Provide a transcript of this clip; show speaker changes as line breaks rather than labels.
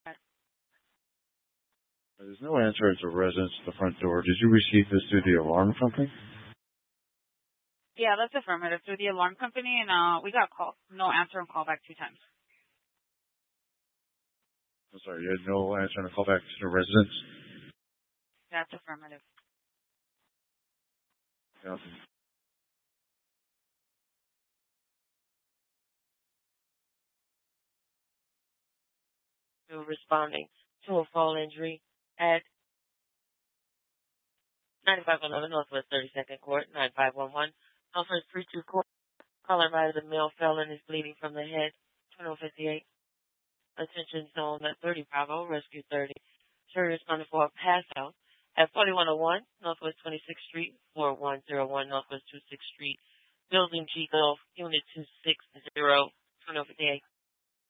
There's no answer at the residence at the front door. Did you receive this through the alarm company?
Yeah, that's affirmative. Through the alarm company, and we got call. No answer and call back 2 times.
I'm sorry, you had no answer and a call back to the residence?
That's affirmative.
Yeah.
Responding to a fall injury at 9511 Northwest 32nd Court, 9511 Northwest 32 Court. Caller by the male felon is bleeding from the head, 2058. Attention zone at 30 Bravo, Rescue 30. Sir responded for a pass out at 4101 Northwest 26th Street, 4101 Northwest 26th Street, Building G Golf, Unit 260, 2058.